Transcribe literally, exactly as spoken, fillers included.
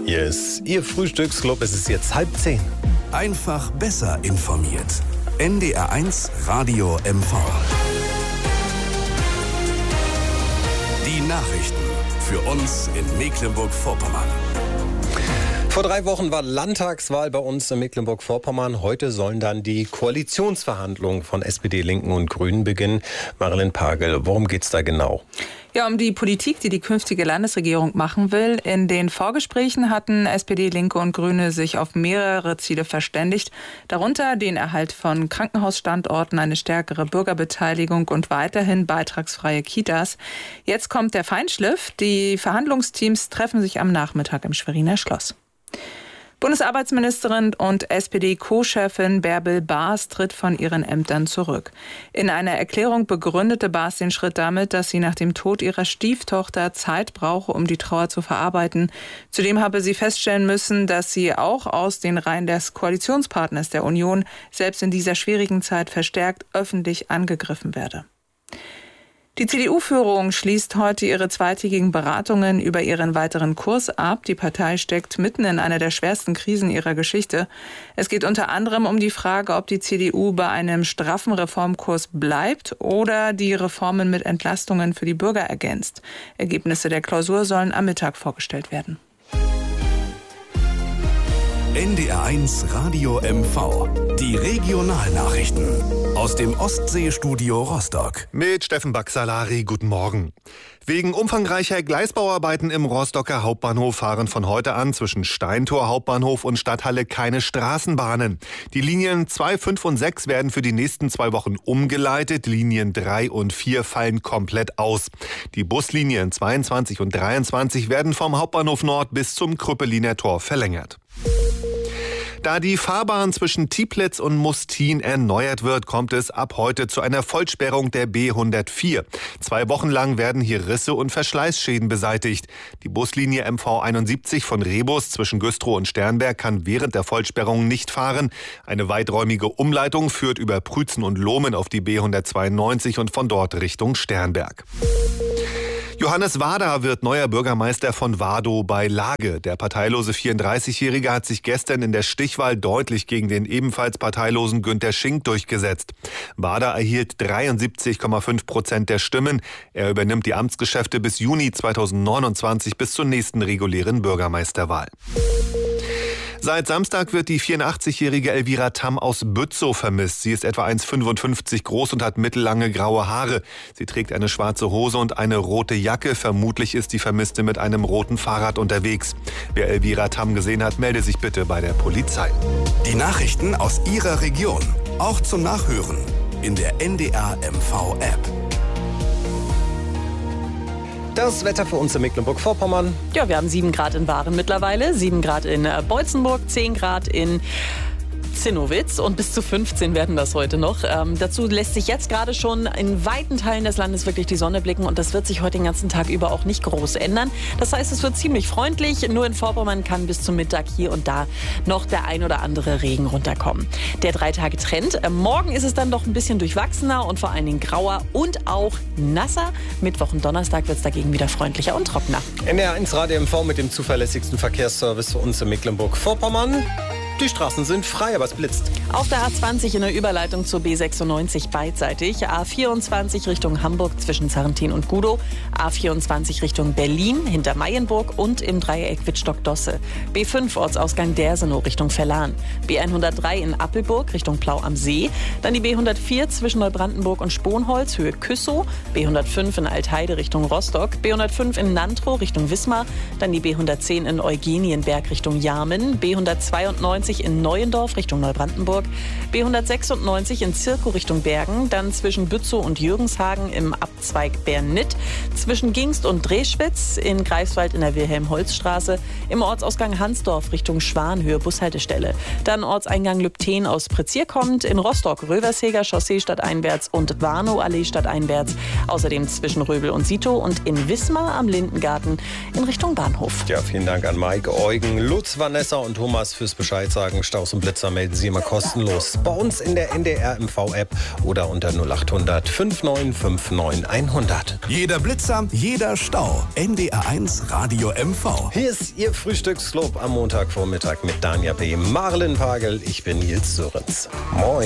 Hier ist Ihr Frühstücksclub. Es ist jetzt halb zehn. Einfach besser informiert. N D R eins Radio M V. Die Nachrichten für uns in Mecklenburg-Vorpommern. Vor drei Wochen war Landtagswahl bei uns in Mecklenburg-Vorpommern. Heute sollen dann die Koalitionsverhandlungen von S P D, Linken und Grünen beginnen. Marilyn Pagel, worum geht's da genau? Ja, um die Politik, die die künftige Landesregierung machen will. In den Vorgesprächen hatten S P D, Linke und Grüne sich auf mehrere Ziele verständigt. Darunter den Erhalt von Krankenhausstandorten, eine stärkere Bürgerbeteiligung und weiterhin beitragsfreie Kitas. Jetzt kommt der Feinschliff. Die Verhandlungsteams treffen sich am Nachmittag im Schweriner Schloss. Bundesarbeitsministerin und S P D-Co-Chefin Bärbel Baas tritt von ihren Ämtern zurück. In einer Erklärung begründete Baas den Schritt damit, dass sie nach dem Tod ihrer Stieftochter Zeit brauche, um die Trauer zu verarbeiten. Zudem habe sie feststellen müssen, dass sie auch aus den Reihen des Koalitionspartners der Union selbst in dieser schwierigen Zeit verstärkt öffentlich angegriffen werde. Die C D U-Führung schließt heute ihre zweitägigen Beratungen über ihren weiteren Kurs ab. Die Partei steckt mitten in einer der schwersten Krisen ihrer Geschichte. Es geht unter anderem um die Frage, ob die C D U bei einem straffen Reformkurs bleibt oder die Reformen mit Entlastungen für die Bürger ergänzt. Ergebnisse der Klausur sollen am Mittag vorgestellt werden. N D R eins Radio M V. Die Regionalnachrichten aus dem Ostseestudio Rostock. Mit Steffen Baxalari, guten Morgen. Wegen umfangreicher Gleisbauarbeiten im Rostocker Hauptbahnhof fahren von heute an zwischen Steintor Hauptbahnhof und Stadthalle keine Straßenbahnen. Die Linien zwei, fünf und sechs werden für die nächsten zwei Wochen umgeleitet. Linien drei und vier fallen komplett aus. Die Buslinien zweiundzwanzig und dreiundzwanzig werden vom Hauptbahnhof Nord bis zum Krüppeliner Tor verlängert. Da die Fahrbahn zwischen Tieplitz und Mustin erneuert wird, kommt es ab heute zu einer Vollsperrung der B hundertvier. Zwei Wochen lang werden hier Risse und Verschleißschäden beseitigt. Die Buslinie M V einundsiebzig von Rebus zwischen Güstrow und Sternberg kann während der Vollsperrung nicht fahren. Eine weiträumige Umleitung führt über Prützen und Lohmen auf die B hundertzweiundneunzig und von dort Richtung Sternberg. Johannes Wader wird neuer Bürgermeister von Wardow bei Lage. Der parteilose vierunddreißigjährige hat sich gestern in der Stichwahl deutlich gegen den ebenfalls parteilosen Günter Schink durchgesetzt. Wader erhielt dreiundsiebzig Komma fünf Prozent der Stimmen. Er übernimmt die Amtsgeschäfte bis Juni zweitausendneunundzwanzig bis zur nächsten regulären Bürgermeisterwahl. Seit Samstag wird die vierundachtzigjährige Elvira Tamm aus Bützow vermisst. Sie ist etwa eins Komma fünfundfünfzig groß und hat mittellange graue Haare. Sie trägt eine schwarze Hose und eine rote Jacke. Vermutlich ist die Vermisste mit einem roten Fahrrad unterwegs. Wer Elvira Tamm gesehen hat, melde sich bitte bei der Polizei. Die Nachrichten aus Ihrer Region, auch zum Nachhören in der N D R M V-App. Das Wetter für uns in Mecklenburg-Vorpommern. Ja, wir haben sieben Grad in Waren mittlerweile, sieben Grad in Beutzenburg, zehn Grad in Zinnowitz und bis zu fünfzehn werden das heute noch. Ähm, dazu lässt sich jetzt gerade schon in weiten Teilen des Landes wirklich die Sonne blicken und das wird sich heute den ganzen Tag über auch nicht groß ändern. Das heißt, es wird ziemlich freundlich. Nur in Vorpommern kann bis zum Mittag hier und da noch der ein oder andere Regen runterkommen. Der Drei-Tage-Trend. Äh, morgen ist es dann doch ein bisschen durchwachsener und vor allen Dingen grauer und auch nasser. Mittwoch und Donnerstag wird es dagegen wieder freundlicher und trockener. N D R eins Radio M V mit dem zuverlässigsten Verkehrsservice für uns in Mecklenburg-Vorpommern. Die Straßen sind frei, aber es blitzt. Auf der A zwanzig in der Überleitung zur B sechsundneunzig beidseitig. A vierundzwanzig Richtung Hamburg zwischen Sarrentin und Gudow. A vierundzwanzig Richtung Berlin hinter Mayenburg und im Dreieck Wittstock-Dosse. B fünf Ortsausgang Dersenow Richtung Verlan. B hundertdrei in Appelburg Richtung Plau am See. Dann die B hundertvier zwischen Neubrandenburg und Sponholz Höhe Küssow. B hundertfünf in Altheide Richtung Rostock. B hundertfünf in Nantrow Richtung Wismar. Dann die B hundertzehn in Eugenienberg Richtung Jarmen. B hundertzweiundneunzig in Neuendorf Richtung Neubrandenburg, B hundertsechsundneunzig in Zirkow Richtung Bergen, dann zwischen Bützow und Jürgenshagen im Abzweig Bernnitt, zwischen Gingst und Dreschwitz, in Greifswald in der Wilhelm-Holz-Straße, im Ortsausgang Hansdorf Richtung Schwanhöhe Bushaltestelle, dann Ortseingang Lübten aus Prezier kommt, in Rostock Röversheger Chaussee stadteinwärts und Warnow-Allee stadteinwärts, außerdem zwischen Röbel und Sitow und in Wismar am Lindengarten in Richtung Bahnhof. Ja, vielen Dank an Mike, Eugen, Lutz, Vanessa und Thomas fürs Bescheid sagen. Durchsagen, Staus und Blitzer melden Sie immer kostenlos bei uns in der N D R M V-App oder unter null acht hundert fünfundneunzig neunundfünfzig hundert. Jeder Blitzer, jeder Stau. N D R eins Radio M V. Hier ist Ihr Frühstücksclub am Montagvormittag mit Danja B., Marlen Pagel. Ich bin Nils Sörenz. Moin.